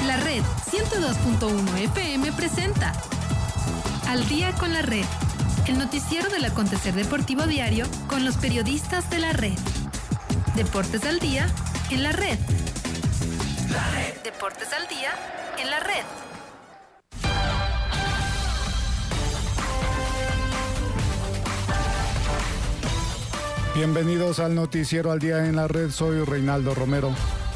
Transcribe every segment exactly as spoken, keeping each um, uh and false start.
La Red ciento dos punto uno F M presenta Al Día con la Red, el noticiero del acontecer deportivo diario con los periodistas de la Red. Deportes al día en la Red. La Red. Deportes al día en la Red. Bienvenidos al noticiero Al Día en la Red, soy Reinaldo Romero.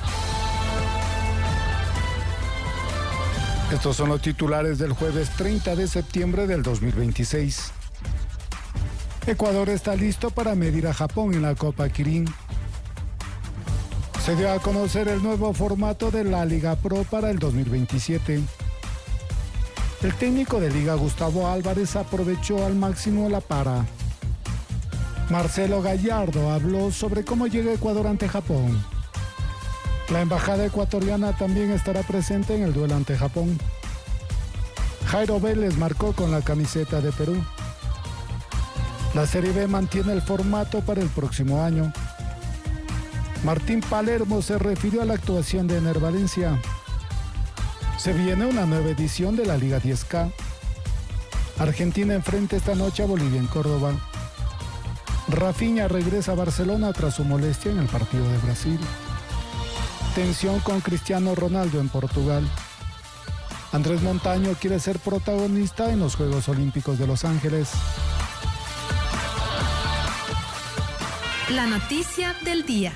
Estos son los titulares del jueves treinta de septiembre del dos mil veintiséis. Ecuador está listo para medir a Japón en la Copa Kirin. Se dio a conocer el nuevo formato de la Liga Pro para el dos mil veintisiete. El técnico de Liga, Gustavo Álvarez, aprovechó al máximo la para. Marcelo Gallardo habló sobre cómo llega Ecuador ante Japón. La embajada ecuatoriana también estará presente en el duelo ante Japón. Jairo Vélez marcó con la camiseta de Perú. La Serie B mantiene el formato para el próximo año. Martín Palermo se refirió a la actuación de Ener Valencia. Se viene una nueva edición de la Liga diez K. Argentina enfrenta esta noche a Bolivia en Córdoba. Rafinha regresa a Barcelona tras su molestia en el partido de Brasil. Tensión con Cristiano Ronaldo en Portugal. Andrés Montaño quiere ser protagonista en los Juegos Olímpicos de Los Ángeles. La noticia del día.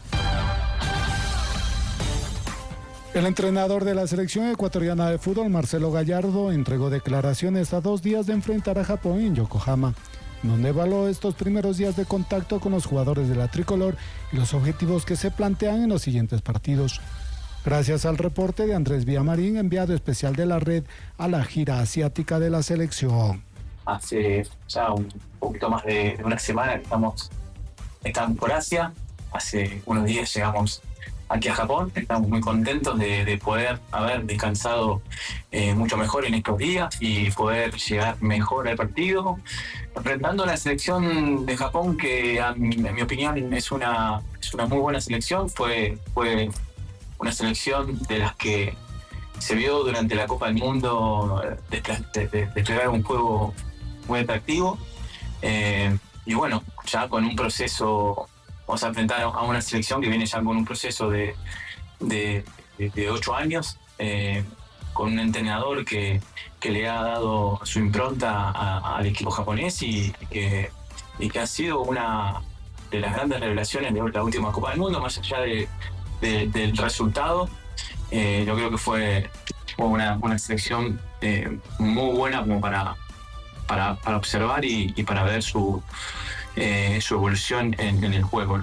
El entrenador de la selección ecuatoriana de fútbol, Marcelo Gallardo, entregó declaraciones a dos días de enfrentar a Japón en Yokohama, donde evaluó estos primeros días de contacto con los jugadores de la tricolor y los objetivos que se plantean en los siguientes partidos. Gracias al reporte de Andrés Villamarín, enviado especial de la Red a la gira asiática de la selección. Hace ya un poquito más de una semana que estamos, estamos por Asia. Hace unos días llegamos aquí a Japón. Estamos muy contentos de, de poder haber descansado eh, mucho mejor en estos días y poder llegar mejor al partido, enfrentando a la selección de Japón, que a mi, en mi opinión es una, es una muy buena selección. Fue, fue una selección de las que se vio durante la Copa del Mundo desplegar un juego muy atractivo. Eh, y bueno, ya con un proceso... Vamos a enfrentar a una selección que viene ya con un proceso de, de, de, de ocho años, eh, con un entrenador que, que le ha dado su impronta a, al equipo japonés y que, y que ha sido una de las grandes revelaciones de la última Copa del Mundo, más allá de, de, del resultado. Eh, yo creo que fue, fue una, una selección eh, muy buena como para, para, para observar y, y para ver su... Eh, su evolución en, en el juego.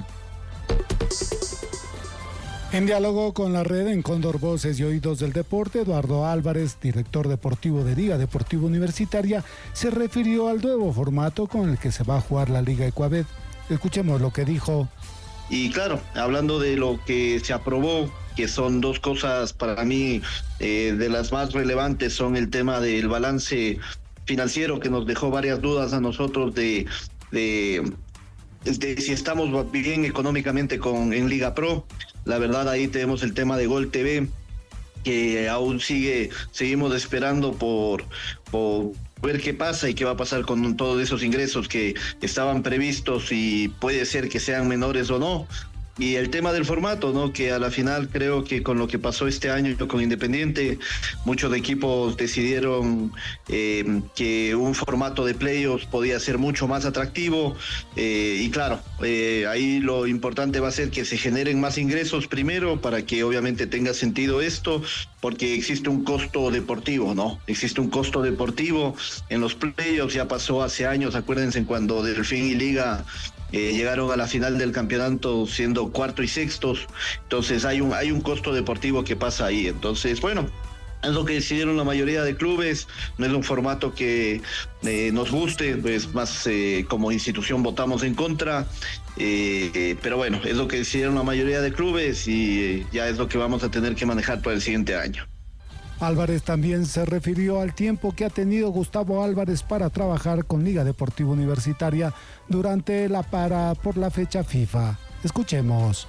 En diálogo con la Red en Cóndor Voces y Oídos del Deporte, Eduardo Álvarez, director deportivo de Liga Deportiva Universitaria, se refirió al nuevo formato con el que se va a jugar la Liga Ecuabet. Escuchemos lo que dijo. Y claro, hablando de lo que se aprobó, que son dos cosas para mí eh, de las más relevantes, son el tema del balance financiero, que nos dejó varias dudas a nosotros de De, de si estamos bien económicamente con en Liga Pro. La verdad, ahí tenemos el tema de Gol T V, que aún sigue, seguimos esperando por, por ver qué pasa y qué va a pasar con todos esos ingresos que estaban previstos y puede ser que sean menores o no. Y el tema del formato, ¿no? Que a la final creo que con lo que pasó este año con Independiente, muchos equipos decidieron eh, que un formato de playoffs podía ser mucho más atractivo. Eh, y claro, eh, ahí lo importante va a ser que se generen más ingresos primero para que obviamente tenga sentido esto, porque existe un costo deportivo, ¿no? Existe un costo deportivo en los playoffs. Ya pasó hace años, acuérdense cuando Delfín y Liga Eh, llegaron a la final del campeonato siendo cuarto y sextos. Entonces hay un, hay un costo deportivo que pasa ahí. Entonces, bueno, es lo que decidieron la mayoría de clubes. No es un formato que eh, nos guste, pues más eh, como institución votamos en contra. Eh, eh, pero bueno, es lo que decidieron la mayoría de clubes y eh, ya es lo que vamos a tener que manejar para el siguiente año. Álvarez también se refirió al tiempo que ha tenido Gustavo Álvarez para trabajar con Liga Deportiva Universitaria durante la para por la fecha FIFA. Escuchemos.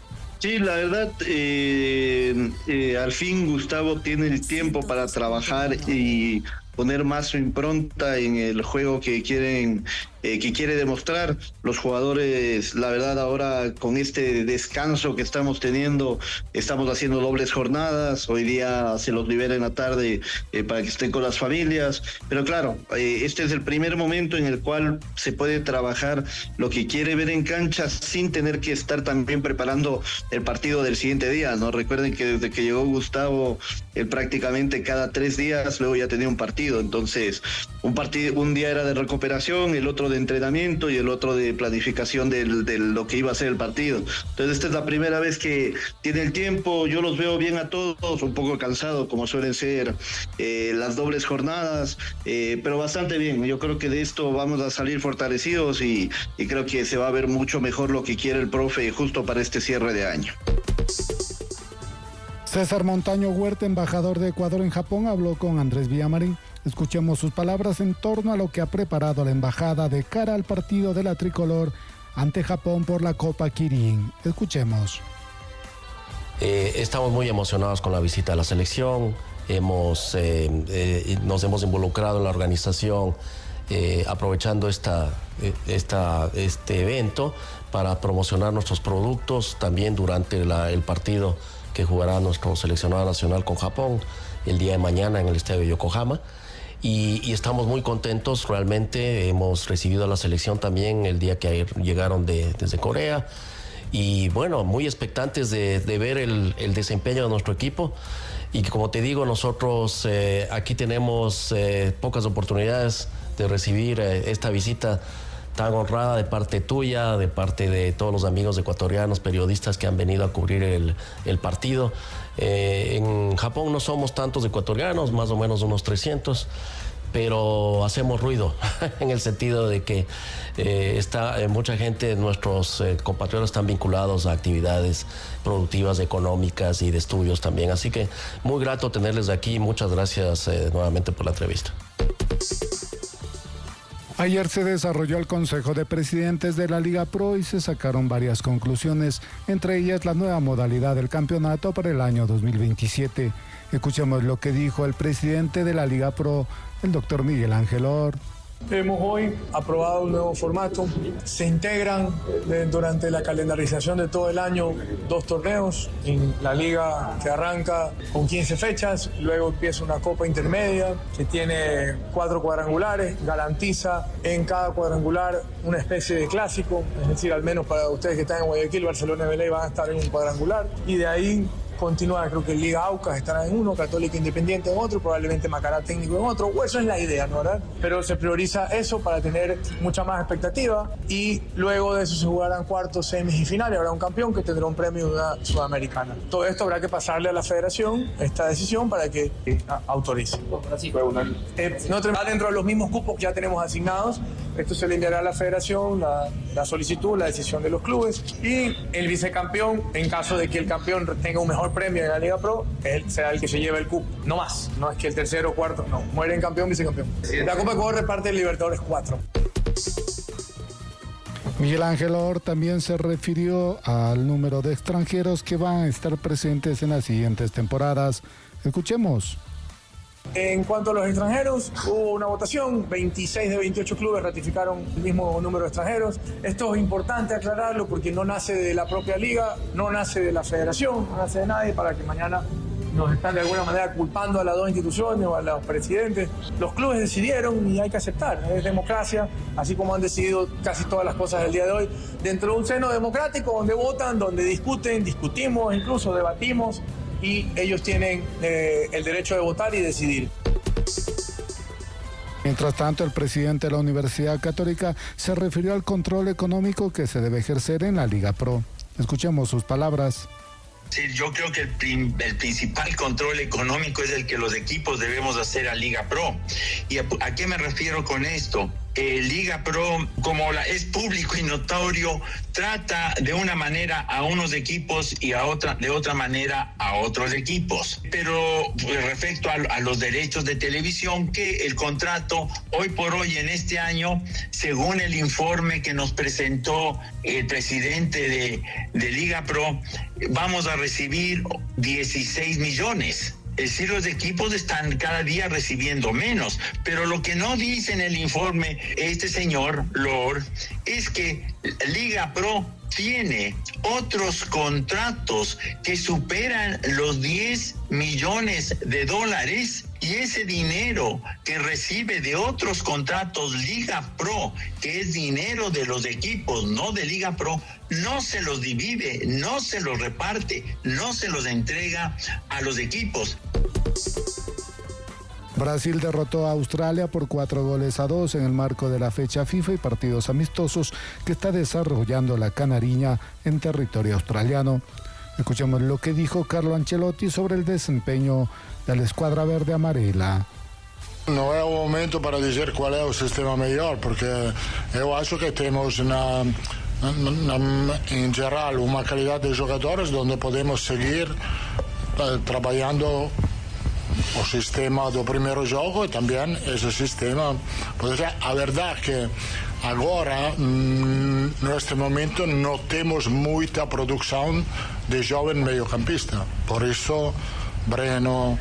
Sí, la verdad, eh, eh, al fin Gustavo tiene el tiempo para trabajar y poner más su impronta en el juego que quieren eh, que quiere demostrar. Los jugadores, la verdad, ahora con este descanso que estamos teniendo, estamos haciendo dobles jornadas. Hoy día se los libera en la tarde eh, para que estén con las familias, pero claro, eh, este es el primer momento en el cual se puede trabajar lo que quiere ver en cancha sin tener que estar también preparando el partido del siguiente día, ¿no? Recuerden que desde que llegó Gustavo, él prácticamente cada tres días luego ya tenía un partido. Entonces un partido, un día era de recuperación, el otro de entrenamiento y el otro de planificación de, de lo que iba a ser el partido. Entonces esta es la primera vez que tiene el tiempo. Yo los veo bien a todos, un poco cansados como suelen ser eh, las dobles jornadas, eh, pero bastante bien. Yo creo que de esto vamos a salir fortalecidos y, y creo que se va a ver mucho mejor lo que quiere el profe justo para este cierre de año. César Montaño Huerta, embajador de Ecuador en Japón, habló con Andrés Villamarín. Escuchemos sus palabras en torno a lo que ha preparado la embajada de cara al partido de la tricolor ante Japón por la Copa Kirin. Escuchemos. Eh, estamos muy emocionados con la visita a la selección. Hemos, eh, eh, nos hemos involucrado en la organización eh, aprovechando esta, esta, este evento para promocionar nuestros productos también durante la, el partido que jugará nuestro seleccionado nacional con Japón el día de mañana en el estadio de Yokohama. Y, y estamos muy contentos, realmente hemos recibido a la selección también el día que llegaron de, desde Corea. Y bueno, muy expectantes de, de ver el, el desempeño de nuestro equipo. Y como te digo, nosotros eh, aquí tenemos eh, pocas oportunidades de recibir eh, esta visita tan honrada de parte tuya, de parte de todos los amigos ecuatorianos, periodistas que han venido a cubrir el, el partido. Eh, en Japón no somos tantos ecuatorianos, más o menos unos trescientos, pero hacemos ruido en el sentido de que eh, está eh, mucha gente, nuestros eh, compatriotas están vinculados a actividades productivas, económicas y de estudios también. Así que muy grato tenerles aquí. Muchas gracias eh, nuevamente por la entrevista. Ayer se desarrolló el Consejo de Presidentes de la Liga Pro y se sacaron varias conclusiones, entre ellas la nueva modalidad del campeonato para el año dos mil veintisiete. Escuchemos lo que dijo el presidente de la Liga Pro, el doctor Miguel Ángel Or. Hemos hoy aprobado un nuevo formato. Se integran de, durante la calendarización de todo el año dos torneos. En la liga que arranca con quince fechas, luego empieza una copa intermedia que tiene cuatro cuadrangulares, garantiza en cada cuadrangular una especie de clásico, es decir, al menos para ustedes que están en Guayaquil, Barcelona y Belén van a estar en un cuadrangular, y de ahí continúa, creo que Liga Aucas estará en uno, Católica Independiente en otro, probablemente Macará Técnico en otro, o eso es la idea, ¿no? ¿verdad? Pero se prioriza eso para tener mucha más expectativa y luego de eso se jugarán cuartos, semis y finales, habrá un campeón que tendrá un premio de una sudamericana. Todo esto habrá que pasarle a la federación, esta decisión, para que eh, autorice. Eh, no tenemos dentro de los mismos cupos que ya tenemos asignados, esto se le enviará a la federación, la, la solicitud, la decisión de los clubes, y el vicecampeón, en caso de que el campeón tenga un mejor premio en la Liga Pro, él será el que se lleve el cupo, no más, no es que el tercero o cuarto, no, muere en campeón, vicecampeón. La Copa Ecuador reparte el Libertadores cuatro. Miguel Ángel Or también se refirió al número de extranjeros que van a estar presentes en las siguientes temporadas. Escuchemos. En cuanto a los extranjeros, hubo una votación, veintiséis de veintiocho clubes ratificaron el mismo número de extranjeros. Esto es importante aclararlo porque no nace de la propia liga, no nace de la federación, no nace de nadie, para que mañana nos están de alguna manera culpando a las dos instituciones o a los presidentes. Los clubes decidieron y hay que aceptar, es democracia, así como han decidido casi todas las cosas del día de hoy, dentro de un seno democrático donde votan, donde discuten, discutimos, incluso debatimos, y ellos tienen eh, el derecho de votar y decidir. Mientras tanto, el presidente de la Universidad Católica se refirió al control económico que se debe ejercer en la Liga Pro. Escuchemos sus palabras. Sí, yo creo que el, prim, el principal control económico es el que los equipos debemos hacer a Liga Pro. ¿Y a, a qué me refiero con esto? eh, Liga Pro, como la, es público y notorio, trata de una manera a unos equipos y a otra de otra manera a otros equipos. Pero pues, respecto a, a los derechos de televisión, que el contrato hoy por hoy en este año, según el informe que nos presentó el presidente de, de Liga Pro, vamos a recibir dieciséis millones. Es decir, los equipos están cada día recibiendo menos, pero lo que no dice en el informe este señor Lord es que Liga Pro tiene otros contratos que superan los diez millones de dólares, y ese dinero que recibe de otros contratos Liga Pro, que es dinero de los equipos, no de Liga Pro, no se los divide, no se los reparte, no se los entrega a los equipos. Brasil derrotó a Australia por cuatro goles a dos en el marco de la fecha FIFA y partidos amistosos que está desarrollando la Canariña en territorio australiano. Escuchemos lo que dijo Carlo Ancelotti sobre el desempeño de la escuadra verde amarela. Non è un momento para dizer qual é o sistema melhor, porque eu acho que temos na, na, em geral uma qualidade de jogadores onde podemos seguir eh, trabalhando o sistema do primeiro jogo e também esse sistema. A verdade é que agora, neste momento, não temos muita produção de jovem meiocampista. Por isso, Breno,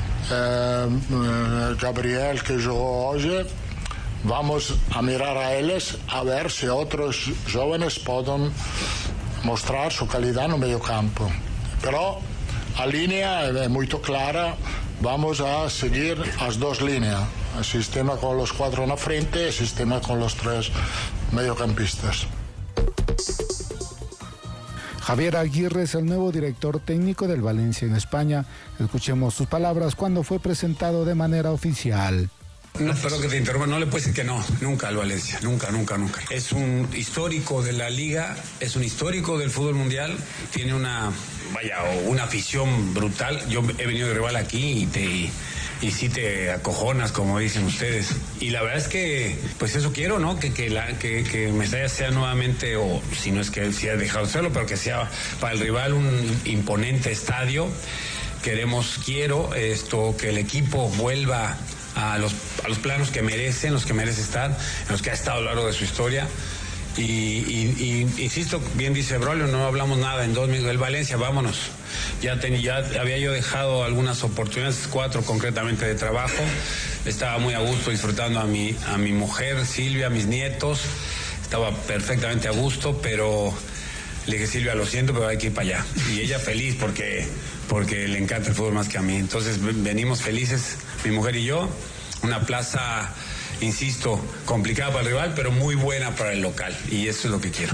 eh, Gabriel, que jogou hoje, vamos a mirar a eles a ver se outros jovens podem mostrar sua qualidade no meio-campo. Pero a linha é muito clara, vamos a seguir as duas linhas, el sistema con los cuatro na frente, el sistema con los tres mediocampistas. Javier Aguirre es el nuevo director técnico del Valencia en España. Escuchemos sus palabras cuando fue presentado de manera oficial. No, perdón que te interrumpa, no le puedes decir que no, nunca al Valencia, nunca, nunca, nunca. Es un histórico de la liga, es un histórico del fútbol mundial, tiene una, vaya, una afición brutal. Yo he venido de rival aquí y te... Y, y sí te acojonas, como dicen ustedes. Y la verdad es que, pues eso quiero, ¿no? Que, que, la, que, que Mestalla sea nuevamente, o si no es que él sí ha dejado de serlo, pero que sea para el rival un imponente estadio. Queremos, quiero esto, que el equipo vuelva a los, a los planos que merecen, los que merece estar, en los que ha estado a lo largo de su historia. Y, y, y insisto, bien dice Braulio, no hablamos nada en dos minutos. El Valencia, vámonos. Ya, ten, ya había yo dejado algunas oportunidades, cuatro concretamente de trabajo. Estaba muy a gusto disfrutando a mi, a mi mujer, Silvia, a mis nietos. Estaba perfectamente a gusto, pero le dije, Silvia, lo siento, pero hay que ir para allá. Y ella feliz porque, porque le encanta el fútbol más que a mí. Entonces venimos felices, mi mujer y yo. Una plaza, insisto, complicada para el rival, pero muy buena para el local. Y eso es lo que quiero.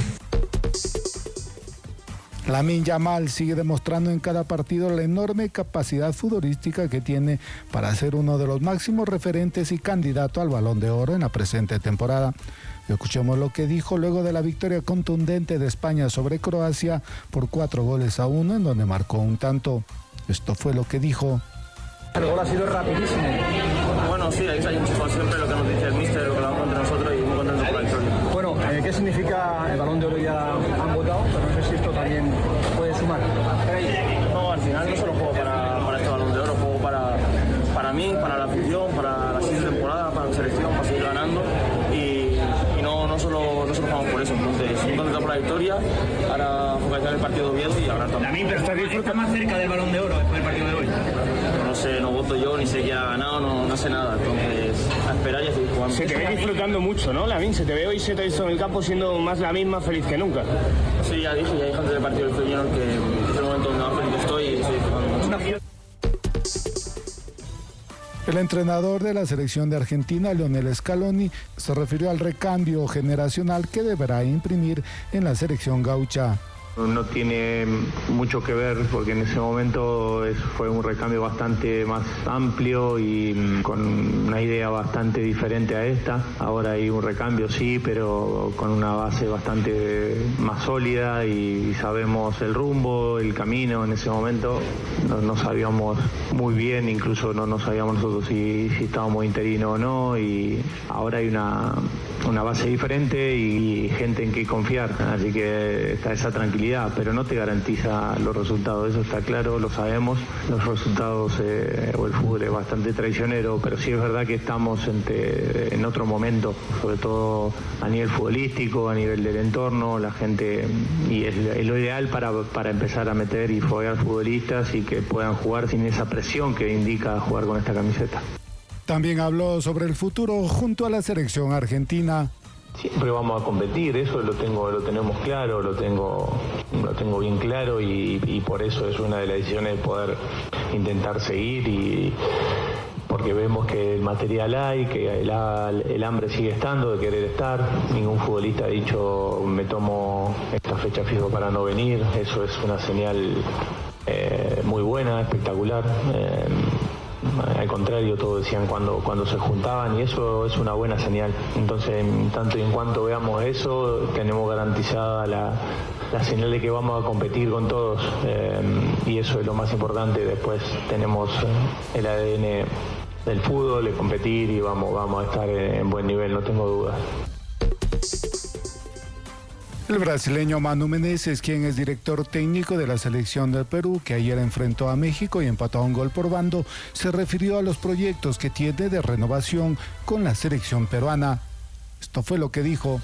Lamine Yamal sigue demostrando en cada partido la enorme capacidad futbolística que tiene para ser uno de los máximos referentes y candidato al Balón de Oro en la presente temporada. Escuchemos lo que dijo luego de la victoria contundente de España sobre Croacia por cuatro goles a uno, en donde marcó un tanto. Esto fue lo que dijo. El gol ha sido rapidísimo. Bueno, sí, hay como siempre lo que nos dice el míster, lo que vamos entre nosotros y muy contentos por la victoria. Bueno, eh, ¿qué significa el Balón de Oro? Ya han votado, pero no sé si esto también puede sumar. No, al final no solo juego para, para este Balón de Oro, juego para, para mí, para la afición, para la siguiente temporada, para la selección, para seguir ganando. Y, y no, no, solo, no solo jugamos por eso. Entonces, muy contento por la victoria, ahora focalizar el partido de Oviedo y hablar también. También, pero está, disfruta más cerca del Balón de Oro después del partido de hoy. No sé, no voto yo, ni sé quién ha ganado, no, no sé nada, entonces a esperar y a seguir jugando. Se te ve disfrutando mucho, ¿no, Lamine? Se te ve hoy, se te ha visto en el campo siendo más Lamine, más feliz que nunca. Sí, ya dije, ya dije antes del partido del Feyenoord que es el momento donde más feliz estoy y estoy disfrutando mucho. El entrenador de la selección de Argentina, Lionel Scaloni, se refirió al recambio generacional que deberá imprimir en la selección gaucha. No tiene mucho que ver porque en ese momento fue un recambio bastante más amplio y con una idea bastante diferente a esta. Ahora hay un recambio, sí, pero con una base bastante más sólida y sabemos el rumbo, el camino. En ese momento no, no sabíamos muy bien, incluso no, no sabíamos nosotros si, si estábamos interinos o no, y ahora hay una una base diferente y gente en que confiar, así que está esa tranquilidad, pero no te garantiza los resultados, eso está claro, lo sabemos, los resultados eh, o el fútbol es bastante traicionero, pero sí es verdad que estamos en, en otro momento, sobre todo a nivel futbolístico, a nivel del entorno, la gente, y es, es lo ideal para, para empezar a meter y foguear futbolistas y que puedan jugar sin esa presión que indica jugar con esta camiseta. También habló sobre el futuro junto a la selección argentina. Siempre vamos a competir, eso lo tengo, lo tenemos claro, lo tengo, lo tengo bien claro y, y por eso es una de las decisiones de poder intentar seguir y porque vemos que el material hay, que el, el hambre sigue estando de querer estar. Ningún futbolista ha dicho me tomo esta fecha fijo para no venir, eso es una señal eh, muy buena, espectacular. Eh, Al contrario, todos decían cuando, cuando se juntaban y eso es una buena señal. Entonces, en tanto y en cuanto veamos eso, tenemos garantizada la, la señal de que vamos a competir con todos eh, y eso es lo más importante. Después tenemos el A D N del fútbol, de competir y vamos, vamos a estar en buen nivel, no tengo dudas. El brasileño Manu Menezes, quien es director técnico de la selección del Perú, que ayer enfrentó a México y empató a un gol por bando, se refirió a los proyectos que tiene de renovación con la selección peruana. Esto fue lo que dijo.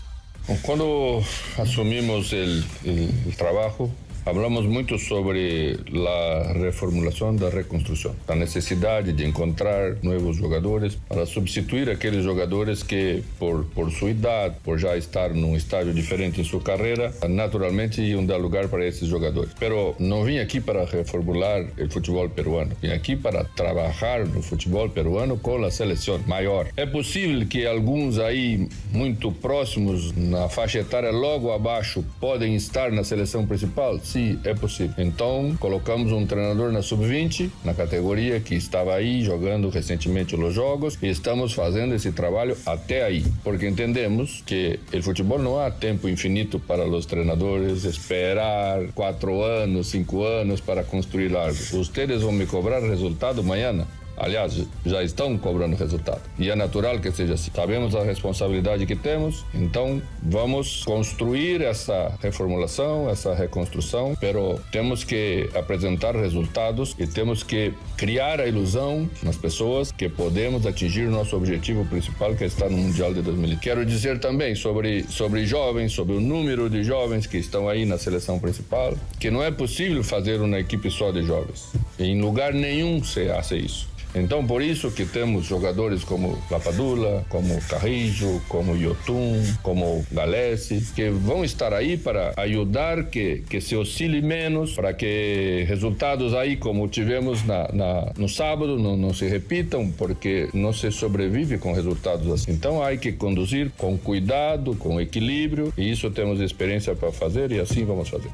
Cuando asumimos el, el, el trabajo, hablamos mucho sobre la reformulación, la reconstrucción, la necesidad de encontrar nuevos jugadores para sustituir aquellos jugadores que por, por su edad, por ya estar en un estadio diferente en su carrera, naturalmente iban dar lugar para esos jugadores. Pero no vine aquí para reformular el fútbol peruano, vine aquí para trabajar el fútbol peruano con la selección mayor. É possível que alguns aí muito próximos na faixa etária logo abaixo podem estar na seleção principal? Sim, é possível. Então, colocamos um treinador na sub vinte, na categoria, que estava aí jogando recentemente os jogos, e estamos fazendo esse trabalho até aí, porque entendemos que o futebol não há tempo infinito para os treinadores esperar quatro anos, cinco anos para construir algo. Ustedes vão me cobrar resultado amanhã? Aliás, já estão cobrando resultado. E é natural que seja assim. Sabemos a responsabilidade que temos, então vamos construir essa reformulação, essa reconstrução, pero temos que apresentar resultados e temos que criar a ilusão nas pessoas que podemos atingir o nosso objetivo principal, que é estar no Mundial de dois mil e vinte. Quero dizer também sobre, sobre jovens, sobre o número de jovens que estão aí na seleção principal, que não é possível fazer uma equipe só de jovens. Em lugar nenhum se hace isso. Então, por isso que temos jogadores como Lapadula, como Carrijo, como Yotun, como Galese, que vão estar aí para ajudar que, que se oscile menos, para que resultados aí, como tivemos na, na, no sábado, não, não se repitam, porque não se sobrevive com resultados assim. Então, há que conduzir com cuidado, com equilíbrio, e isso temos experiência para fazer, e assim vamos fazer.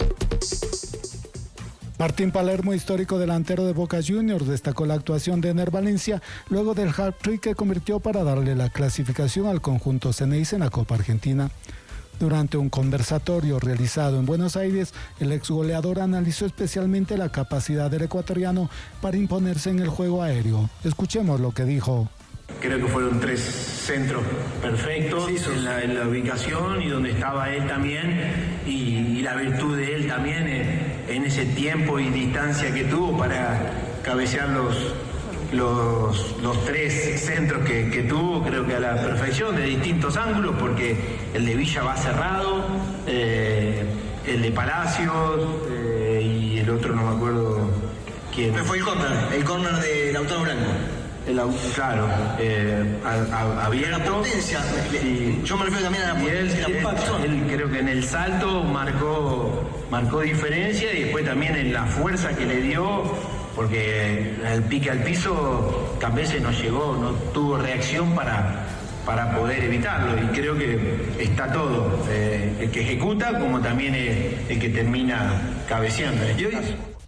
Martín Palermo, histórico delantero de Boca Juniors, destacó la actuación de Ener Valencia luego del hat-trick que convirtió para darle la clasificación al conjunto Ceneice en la Copa Argentina. Durante un conversatorio realizado en Buenos Aires, el exgoleador analizó especialmente la capacidad del ecuatoriano para imponerse en el juego aéreo. Escuchemos lo que dijo. Creo que fueron tres centros perfectos sí, en, la, en la ubicación y donde estaba él también y, y la virtud de él también en, en ese tiempo y distancia que tuvo para cabecear los, los, los tres centros que, que tuvo, creo que a la perfección, de distintos ángulos, porque el de Villa va cerrado, eh, el de Palacios eh, y el otro no me acuerdo quién. Fue el córner, el córner de Lautaro Blanco. El, claro, eh, a, a, abierto. La potencia, y, yo me refiero también a la potencia. Él, él, él creo que en el salto marcó, marcó diferencia y después también en la fuerza que le dio, porque el pique al piso a veces no llegó, no tuvo reacción para, para poder evitarlo y creo que está todo, eh, el que ejecuta como también el, el que termina cabeceando. Y hoy,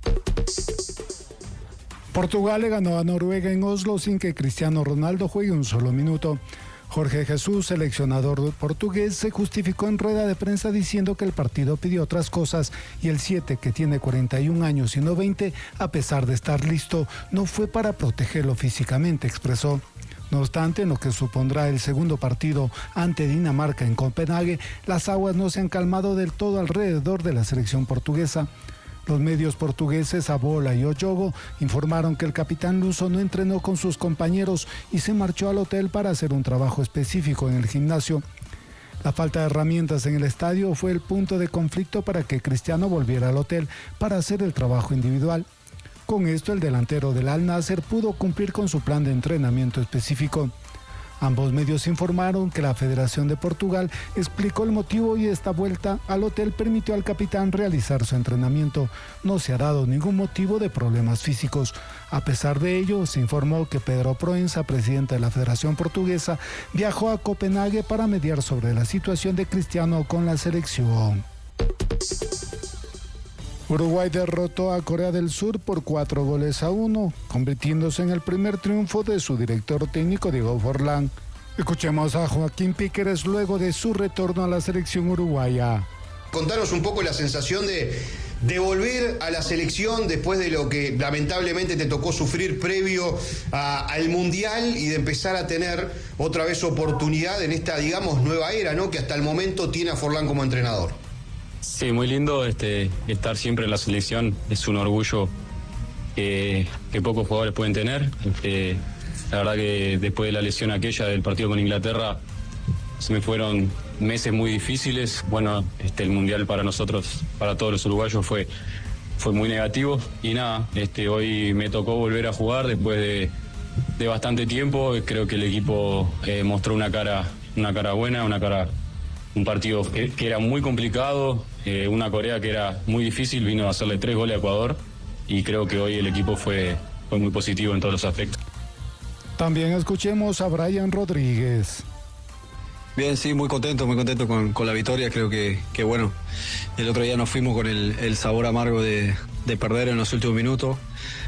Portugal le ganó a Noruega en Oslo sin que Cristiano Ronaldo juegue un solo minuto. Jorge Jesús, seleccionador portugués, se justificó en rueda de prensa diciendo que el partido pidió otras cosas y el siete, que tiene cuarenta y un años y no veinte, a pesar de estar listo, no fue para protegerlo físicamente, expresó. No obstante, en lo que supondrá el segundo partido ante Dinamarca en Copenhague, las aguas no se han calmado del todo alrededor de la selección portuguesa. Los medios portugueses Abola y Oyogo informaron que el capitán luso no entrenó con sus compañeros y se marchó al hotel para hacer un trabajo específico en el gimnasio. La falta de herramientas en el estadio fue el punto de conflicto para que Cristiano volviera al hotel para hacer el trabajo individual. Con esto, el delantero del Al Nassr pudo cumplir con su plan de entrenamiento específico. Ambos medios informaron que la Federación de Portugal explicó el motivo y esta vuelta al hotel permitió al capitán realizar su entrenamiento. No se ha dado ningún motivo de problemas físicos. A pesar de ello, se informó que Pedro Proença, presidente de la Federación Portuguesa, viajó a Copenhague para mediar sobre la situación de Cristiano con la selección. Uruguay derrotó a Corea del Sur por cuatro goles a uno, convirtiéndose en el primer triunfo de su director técnico Diego Forlán. Escuchemos a Joaquín Píqueres luego de su retorno a la selección uruguaya. Contanos un poco la sensación de, de volver a la selección después de lo que lamentablemente te tocó sufrir previo a, al Mundial y de empezar a tener otra vez oportunidad en esta, digamos, nueva era, ¿no?, que hasta el momento tiene a Forlán como entrenador. Sí, muy lindo este, estar siempre en la selección. Es un orgullo que, que pocos jugadores pueden tener. Este, la verdad que después de la lesión aquella del partido con Inglaterra, se me fueron meses muy difíciles. Bueno, este, el Mundial para nosotros, para todos los uruguayos, fue, fue muy negativo. Y nada, este, hoy me tocó volver a jugar después de, de bastante tiempo. Creo que el equipo eh, mostró una cara, una cara buena, una cara... Un partido que, que era muy complicado, eh, una Corea que era muy difícil, vino a hacerle tres goles a Ecuador y creo que hoy el equipo fue, fue muy positivo en todos los aspectos. También escuchemos a Brian Rodríguez. Bien, sí, muy contento, muy contento con, con la victoria. Creo que, que bueno, el otro día nos fuimos con el, el sabor amargo de, de perder en los últimos minutos.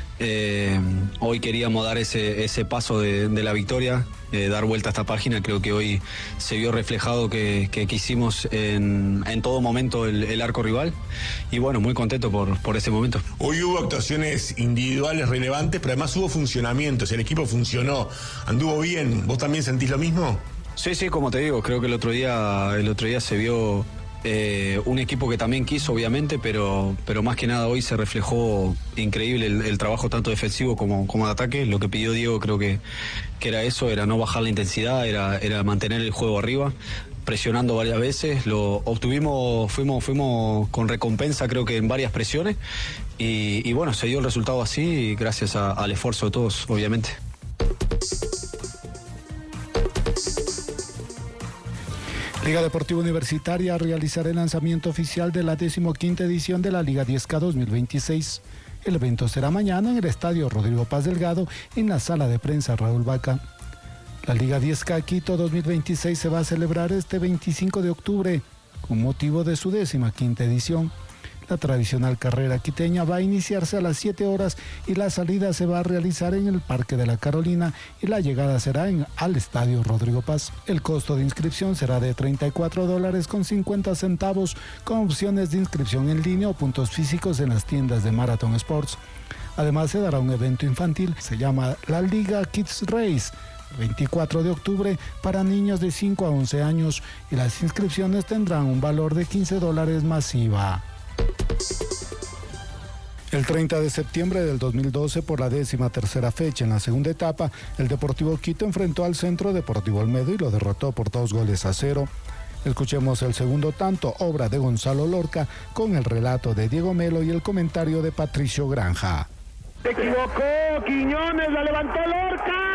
Eh, hoy queríamos dar ese, ese paso de, de la victoria, eh, dar vuelta a esta página. Creo que hoy se vio reflejado que, que quisimos en, en todo momento el, el arco rival y bueno, muy contento por, por ese momento. Hoy hubo actuaciones individuales relevantes, pero además hubo funcionamientos, el equipo funcionó, anduvo bien. ¿Vos también sentís lo mismo? Sí, sí, como te digo, creo que el otro día, el otro día se vio Eh, un equipo que también quiso, obviamente, pero, pero más que nada hoy se reflejó increíble el, el trabajo tanto defensivo como, como de ataque. Lo que pidió Diego creo que, que era eso, era no bajar la intensidad, era, era mantener el juego arriba, presionando varias veces. Lo obtuvimos, fuimos, fuimos con recompensa creo que en varias presiones y, y bueno, se dio el resultado así gracias a, al esfuerzo de todos, obviamente. Liga Deportiva Universitaria realizará el lanzamiento oficial de la decimoquinta edición de la Liga diez K dos mil veintiséis. El evento será mañana en el Estadio Rodrigo Paz Delgado, en la sala de prensa Raúl Vaca. La Liga diez K Quito dos mil veintiséis se va a celebrar este veinticinco de octubre, con motivo de su decimoquinta edición. La tradicional carrera quiteña va a iniciarse a las siete horas y la salida se va a realizar en el Parque de la Carolina y la llegada será en, al Estadio Rodrigo Paz. El costo de inscripción será de treinta y cuatro dólares con cincuenta centavos, con opciones de inscripción en línea o puntos físicos en las tiendas de Marathon Sports. Además se dará un evento infantil, se llama la Liga Kids Race, veinticuatro de octubre, para niños de cinco a once años y las inscripciones tendrán un valor de quince dólares más I V A. El treinta de septiembre del dos mil doce, por la décima tercera fecha en la segunda etapa, el Deportivo Quito enfrentó al Centro Deportivo Olmedo y lo derrotó por dos goles a cero. Escuchemos el segundo tanto, obra de Gonzalo Lorca, con el relato de Diego Melo y el comentario de Patricio Granja. Se equivocó, Quiñones, la levantó Lorca.